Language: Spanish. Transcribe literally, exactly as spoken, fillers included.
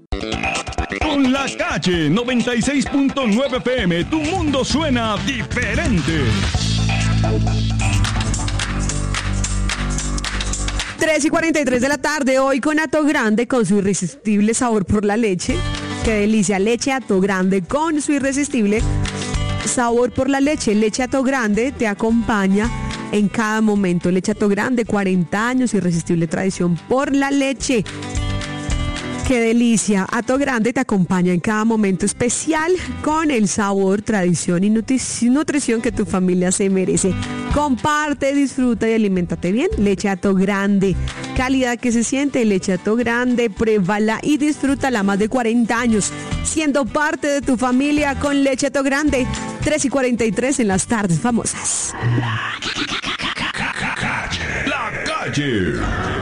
Con La Calle noventa y seis punto nueve F M, tu mundo suena diferente. tres y cuarenta y tres de la tarde, hoy con Hato Grande, con su irresistible sabor por la leche. Qué delicia, leche Hato Grande con su irresistible sabor por la leche. Leche Hato Grande te acompaña en cada momento. Leche Hato Grande, cuarenta años, irresistible tradición por la leche. Qué delicia. Hato Grande te acompaña en cada momento especial con el sabor, tradición y nutrición que tu familia se merece. Comparte, disfruta y aliméntate bien. Leche Hato Grande. Calidad que se siente. Leche Hato Grande. Pruébala y disfrútala. Más de cuarenta años siendo parte de tu familia con Leche Hato Grande. tres y cuarenta y tres en las tardes famosas. La Calle.